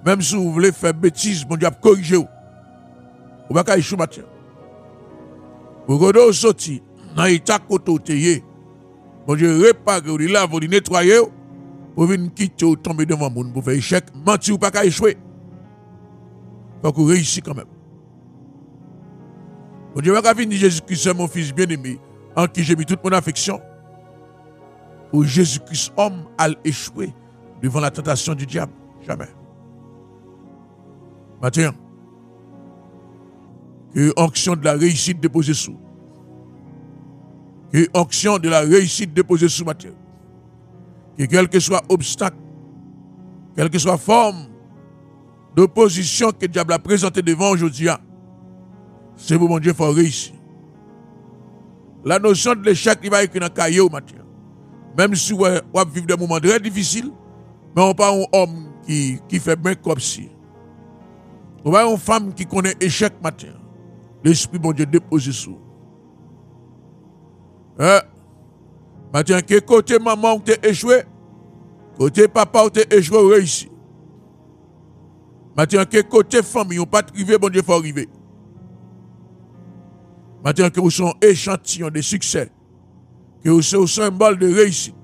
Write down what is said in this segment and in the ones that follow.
Même si vous voulez faire bêtise, bon Dieu a corrigé vous. Vous ne pouvez pas échouer matin. Vous pouvez sortir dans l'état côté, bon Dieu répare, vous lave, vous nettoyer, pour venir quitter ou tomber devant le monde, pour faire échec, mentir ou pas échouer. Faut que vous réussissiez quand même. Bon Dieu va venir Jésus-Christ, mon fils bien-aimé, en qui j'ai mis toute mon affection. Pour Jésus-Christ, homme, à échouer devant la tentation du diable. Jamais. Matin, que l'onction de la réussite déposée sous. Que l'onction de la réussite déposée sous matin. Que quel que soit obstacle, quelle que soit forme d'opposition que le diable a présenté devant aujourd'hui, c'est pour mon Dieu, il faut réussir. La notion de l'échec, il va écrire dans le cahier matin. Même si on va vivre des moments très difficiles, mais on pas un homme qui fait bien comme si. On va une femme qui connaît l'échec matin. L'esprit bon Dieu déposé sous. Matin, que côté maman tu échoué, côté papa tu échoué ou réussi. Matin, que côté famille on pas arrivé, bon Dieu faut arriver. Matin, que vous sont échantillons de succès, que vous sont symbole de réussite,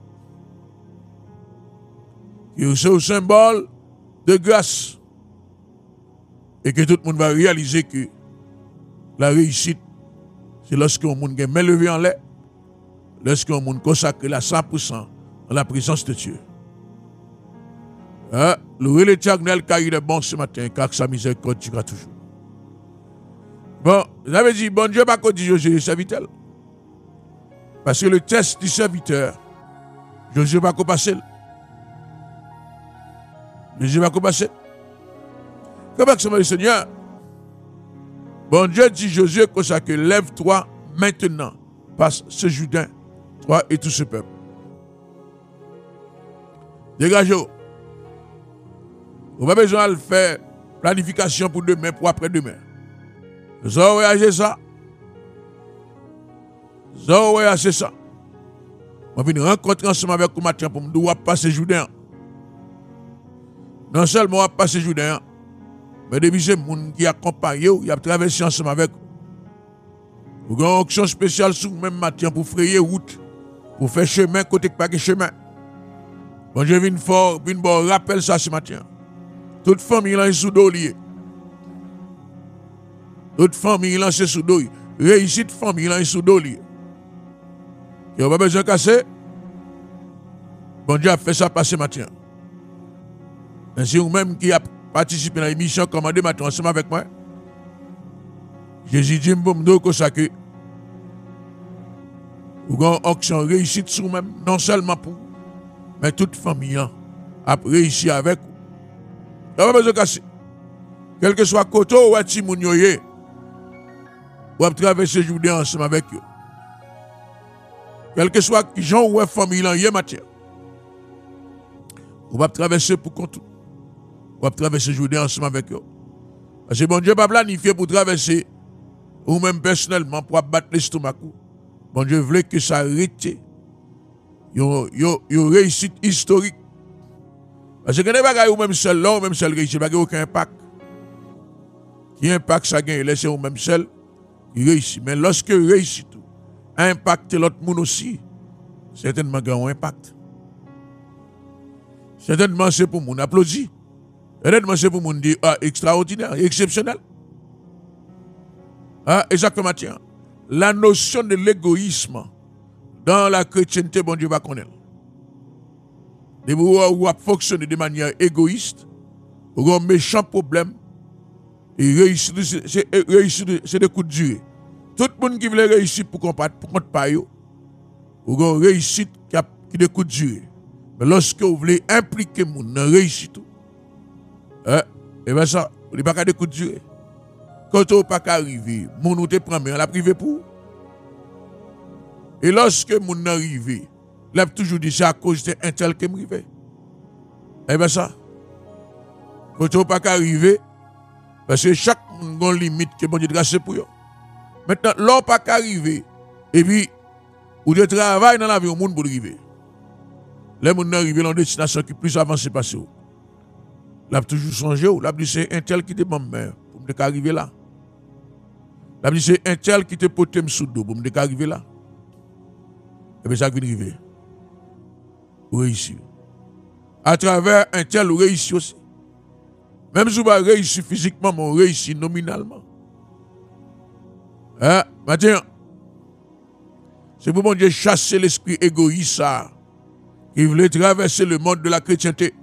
que vous sont symbole de grâce, et que tout le monde va réaliser que la réussite, c'est lorsqu'on monde est main levée en l'air, lorsqu'on monde consacre la 100% à la présence de Dieu. Le l'Éternel car il est bon ce matin, car sa miséricorde durera toujours. Bon, vous avez dit, bon Dieu, pas qu'on dit Josué serviteur. Parce que le test du serviteur, Josué va qu'on passer. Josué va qu'on passer. Comment que le Seigneur? Bon Dieu dit Josué comme ça que lève-toi maintenant, passe ce Jourdain, toi et tout ce peuple. Dégagez-vous. Vous n'avez pas besoin de faire planification pour demain, pour après-demain. Vous avez ça. Vous avez ça. On vient rencontrer ensemble avec vous matin pour me dire passer Jourdain. Non seulement passer Jourdain, mais depuis c'est les gens qui accompagnent, ils ont traversé ensemble avec vous. Vous avez une action spéciale sur le même matin pour frayer route, pour faire chemin côté pas de chemin. Bon, je viens fort, bon rappel ça ce matin. Toute famille est sous dos lié. Toute famille est sous dos. Réussite famille est sous dos lié. Il n'y a pas besoin de casser. Bon Dieu a fait ça passer matin. Et si vous-même qui a participé à l'émission commandée matin ensemble avec moi, Jésus dit pour me dire que vous avez une action réussite sur vous-même, non seulement pour vous, mais toute famille a réussi avec vous. Il n'y a pas besoin de casser. Quel que soit le côté où vous êtes, vous avez traversé journée ensemble avec eux. Quel que soit les gens ou la famille en matière, vous avez traverser pour compte. Vous avez traverser journée ensemble avec eux. Parce que bon Dieu n'a pas planifié pour traverser, ou même personnellement pour abattre l'estomac. Bon Dieu voulait que ça arrête. Une réussite historique. Parce que quand vous même seul là, ou même seul réussite, il n'y a aucun impact. Qui impact ça gagne, laissez vous même seul, il réussit. Mais lorsque réussit tout, impacte l'autre monde aussi, certainement il y a un impact. Certainement c'est pour moun applaudir. Certainement c'est pour moun dire extraordinaire, exceptionnel. Exactement, tiens. La notion de l'égoïsme dans la chrétienté, bon Dieu va connaître. De vous fonctionner de manière égoïste, vous avez un méchant problème. Et réussir, c'est des coups de durée. Tout le monde qui veut réussir pour compte pas, vous avez une réussite qui a des coups de durée. Mais lorsque vous voulez impliquer les gens dans réussite, et bien ça, vous n'avez pas des coups de durée. Quand vous n'avez pas arrivé, les gens te prennent, mais on l'a privé pour vous. Et lorsque les gens arrivent, là, toujours dit c'est à cause d'un tel qui est arrivé. Et bien ça, quand vous n'avez pas arrivé, parce que chaque monde a une limite que bon Dieu tracé pour eux. Maintenant, l'on pas arrivé, et puis, vous devez travailler dans la vie au monde pour arriver. Les gens arrivent dans une destination qui est plus avancée par eux. L'a toujours songé, l'a dit c'est un tel qui te maman mère pour me arriver là. L'a dit c'est un tel qui te pote sous dos pour me arriver là. Et bien ça vient arriver. Ou réussir. À travers un tel ou réussir aussi. Même si vous ne réussissez physiquement, mais on réussit nominalement. Hein, maintenant, c'est pour mon Dieu chasser l'esprit égoïste qui voulait traverser le monde de la chrétienté.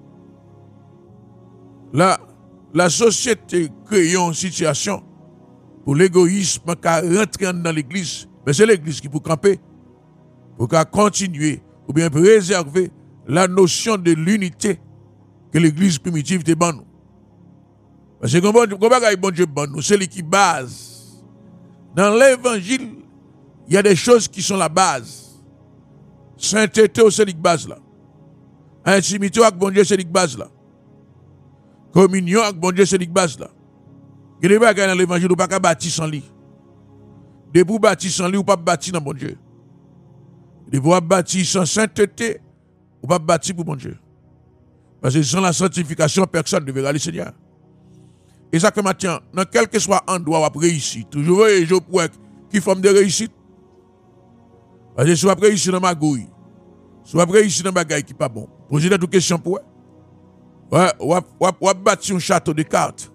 Là, la société crée une situation pour l'égoïsme qui rentrer dans l'église. Mais c'est l'église qui peut camper, pour continuer ou bien préserver la notion de l'unité que l'église primitive te donne. Parce que comme bon Dieu nous, c'est qui base. Dans l'évangile, il y a des choses qui sont la base. Sainteté, c'est la base là. Intimité avec bon Dieu, c'est la base là. Communion avec bon Dieu, c'est la base là. Il y a des choses dans l'évangile, vous ne pouvez pas bâtir sans lui. Des vous bâtir sans lui, vous ne pouvez pas bâtir dans bon Dieu. Des vous bâtir sans sainteté, vous ne pouvez pas bâtir pour bon Dieu. Parce que sans la sanctification, personne ne verra le Seigneur. Et ça que maintenant, dans quel que soit endroit où vous réussir, toujours les gens qui forment des réussites. Parce que si vous réussir dans ma gouille, si vous réussir dans ma bagaille qui n'est pas bon, posez des questions pour eux. Ouais, ou bâtir un château de cartes.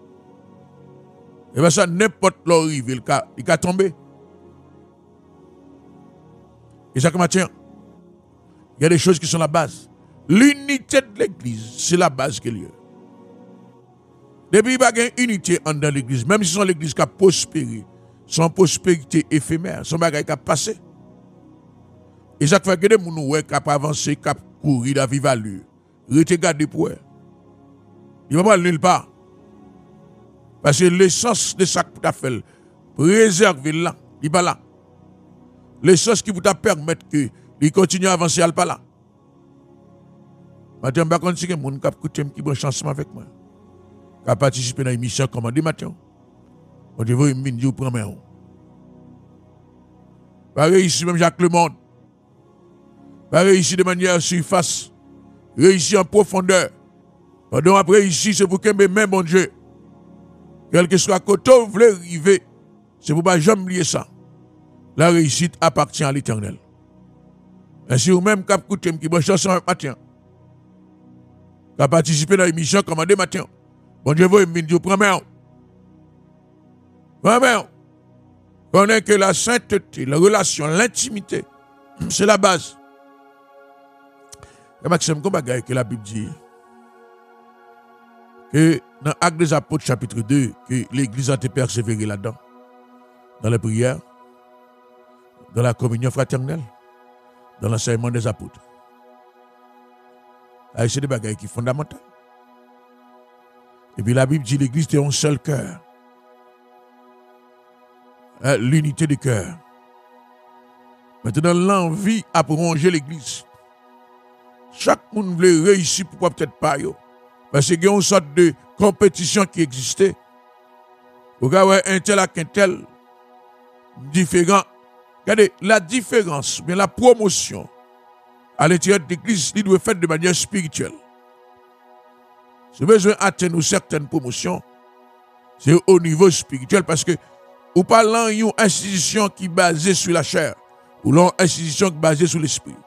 Et bien ça, n'importe où rive, il va tomber. Et ça que maintenant, il y a des choses qui sont la base. L'unité de l'église, c'est la base qu'il y a. Depuis il y a une unité dans l'église, même si c'est l'église qui a prospéré, son prospérité éphémère, son bagage qui a passé. Et ça fait que des gens qui ont avancé, qui ont couru, qui ont vivre allure, regardez pour eux. Il ne va pas nulle part. Parce que l'essence de ça que tu as fait, préserver là, il n'est pas là. L'essence qui vous permettre que il continue à avancer, il n'est pas là. Maintenant, je vais continuer à écouter qui bon changement avec moi. Qui a participé dans l'émission commandée maintenant. On dit, vous me dire, prends main. Pas réussir même Jacques Le Monde. Pas réussir de manière surface. Réussir en profondeur. Pendant après ici, c'est pour que même mon Dieu. Quel que soit côté où vous voulez arriver, c'est pour ne pas jamais oublier ça. La réussite appartient à l'Éternel. Ainsi, vous-même, qui écoutez, qui bon chanson avec matin, qui a participé dans l'émission commandée matin, bon Dieu, vous me dire, prends main. Prends main. Connais que la sainteté, la relation, l'intimité, c'est la base. Et Maxime, comme que la Bible dit, que dans l'Acte des Apôtres, chapitre 2, que l'Église a été persévérée là-dedans, dans les prières, dans la communion fraternelle, dans l'enseignement des apôtres. C'est des bagages qui sont fondamentaux. Et puis la Bible dit l'Église est un seul cœur. L'unité du cœur. Maintenant, l'envie à prolonger l'Église. Chaque monde veut réussir, pourquoi peut-être pas. Parce qu'il y a une sorte de compétition qui existait. Vous voyez, un tel avec un tel, différent. Regardez, la différence, bien la promotion à l'intérieur de l'Église, il doit être faite de manière spirituelle. Si vous besoin d'atteindre certaines promotions, c'est au niveau spirituel parce que vous parlez d'une institution qui est basée sur la chair ou d'une institution qui est basée sur l'esprit.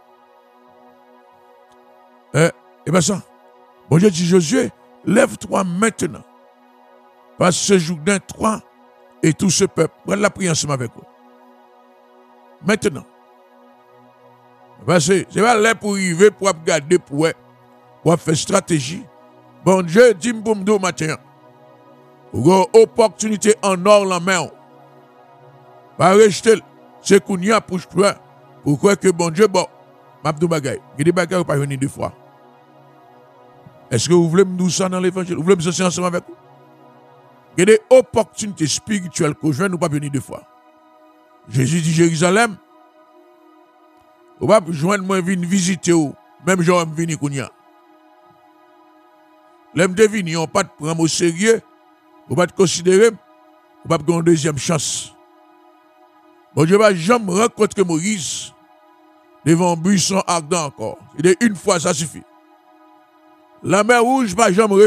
Et bien ça, bon Dieu dit Josué, lève-toi maintenant. Parce que ce jour d'un toi et tout ce peuple, prends la prière ensemble avec vous. Maintenant. Parce que c'est pas là pour arriver, pour regarder, pour faire stratégie. Bon Dieu dit pour me matin. Pour avoir une opportunité en or la main. Pas rester, c'est qu'on y a pour toi. Pourquoi que bon Dieu, bon, m'abdou bagay. Il y a des bagages qui pas venir deux fois. Est-ce que vous voulez me dire ça dans l'évangile? Vous voulez me dire ensemble avec vous? Il y a des opportunités spirituelles que je ne pas venir deux fois. Jésus dit Jérusalem. Vous ne pouvez pas joindre moi venir visiter ou même genre me venir kounya. L'aime de venir, on pas te prendre au sérieux, on pas te considérer, on pas te donner une deuxième chance. Bon Dieu va jamais rencontrer Moïse devant un buisson ardent encore. Il dit une fois ça suffit. La mer rouge pas jamais